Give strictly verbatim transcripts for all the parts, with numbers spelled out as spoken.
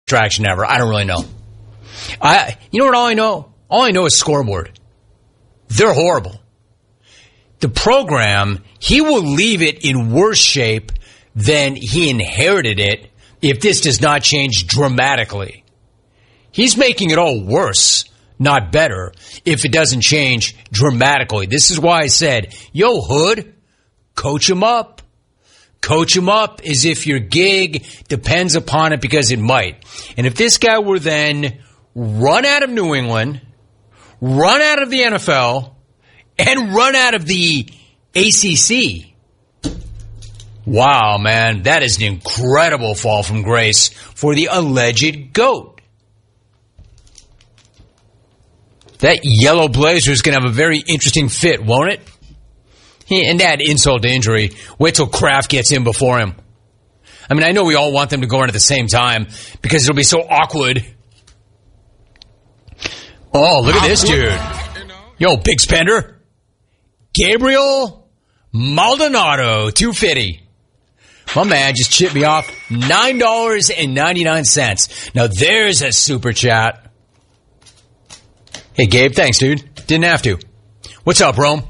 distraction ever. I don't really know. I, you know what? All I know, all I know is scoreboard. They're horrible. The program, he will leave it in worse shape than he inherited it if this does not change dramatically. He's making it all worse, not better, if it doesn't change dramatically. This is why I said, yo, Hood, coach him up. Coach him up as if your gig depends upon it, because it might. And if this guy were then run out of New England, run out of the N F L, and run out of the A C C, wow, man, that is an incredible fall from grace for the alleged GOAT. That yellow blazer is going to have a very interesting fit, won't it? He, and that insult to injury, wait till Kraft gets in before him. I mean, I know we all want them to go in at the same time because it'll be so awkward. Oh, look at this dude. Yo, big spender. Gabriel Maldonado, two fifty. My man just chipped me off nine dollars and ninety-nine cents. Now there's a super chat. Hey, Gabe, thanks, dude. Didn't have to. What's up, Rome?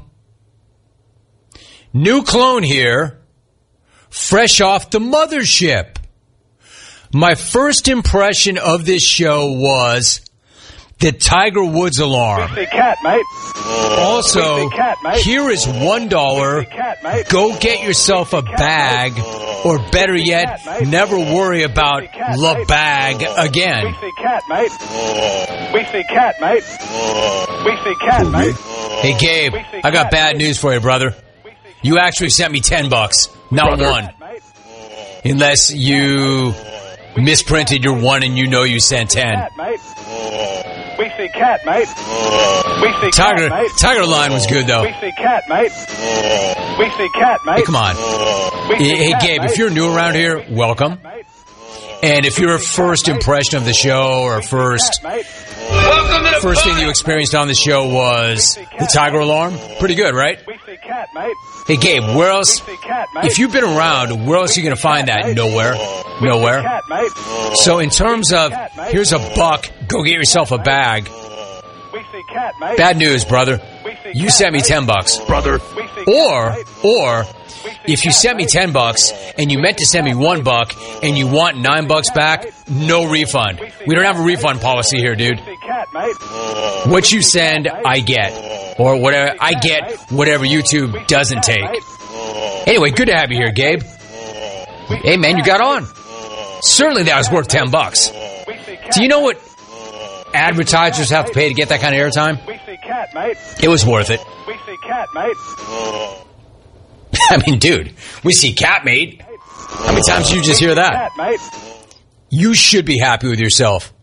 New clone here, fresh off the mothership. My first impression of this show was the Tiger Woods alarm. We see cat, mate. Also, cat, mate. here is one dollar. Cat, Go get yourself a bag, or better yet, cat, never worry about cat, the bag again. We see cat, mate. We see cat, mate. We see cat, mate. Hey, Gabe, I got bad news for you, brother. You actually sent me ten bucks, not one. Unless you misprinted your one and you know you sent ten. We see cat, mate. We see Tiger, cat, mate. Tiger line was good, though. We see cat, mate. We see cat, mate. Hey, come on. Hey, cat, Gabe, mate. if you're new around here, welcome. And if you're a first impression of the show or first first thing you experienced on the show was the Tiger alarm, pretty good, right? Cat, mate. Hey, Gabe, where else? Cat, if you've been around, where else are you going to find that? Nowhere. Nowhere. Cat, mate. So in terms of, here's a buck, go get yourself a bag. Cat, mate. Bad news, brother. You cat, sent me mate. ten bucks. Brother. Or, or, if you sent me ten bucks and you meant to send me one buck and you want nine bucks back, no refund. We don't have a refund policy here, dude. What you send, I get. Or whatever, I get whatever YouTube doesn't take. Anyway, good to have you here, Gabe. Hey, man, you got on. Certainly that was worth ten bucks. Do you know what advertisers have to pay to get that kind of airtime? It was worth it. We see cat, mate. I mean, dude, we see cat, mate. How many times did you just hear that? You should be happy with yourself.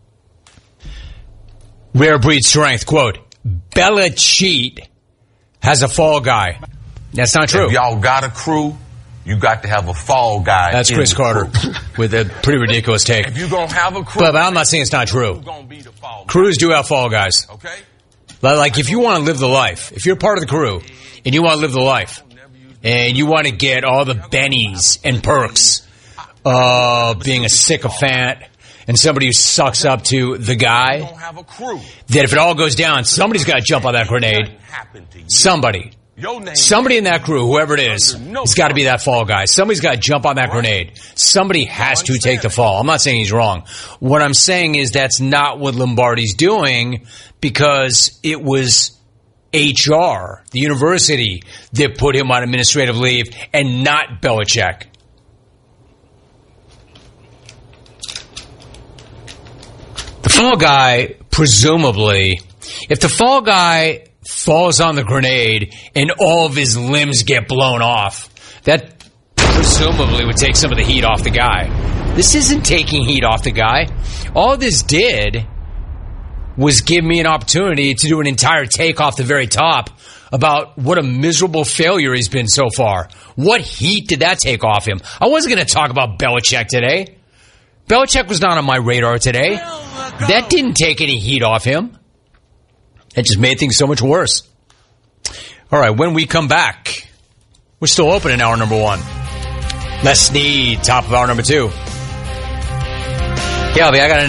Rare breed strength, quote, Belichick has a fall guy. That's not true. If y'all got a crew, you got to have a fall guy. That's Chris Carter with a pretty ridiculous take. If you're going to have a crew. But, but I'm not saying it's not true. Be the fall Crews do have fall guys. Okay. Like if you want to live the life, if you're part of the crew and you want to live the life and you want to get all the bennies and perks of being a sycophant and somebody who sucks up to the guy, that if it all goes down, somebody's got to jump on that grenade. Somebody. Somebody in that crew, whoever it is, it's got to be that fall guy. Somebody's got to jump on that grenade. Somebody has to take the fall. I'm not saying he's wrong. What I'm saying is that's not what Lombardi's doing because it was H R, the university, that put him on administrative leave and not Belichick. The fall guy, presumably, if the fall guy falls on the grenade and all of his limbs get blown off, that presumably would take some of the heat off the guy. This isn't taking heat off the guy. All this did was give me an opportunity to do an entire take off the very top about what a miserable failure he's been so far. What heat did that take off him? I wasn't going to talk about Belichick today. Belichick was not on my radar today. That didn't take any heat off him. It just made things so much worse. All right, when we come back, we're still open in hour number one. Les Snead, top of hour number two. Yeah, I got an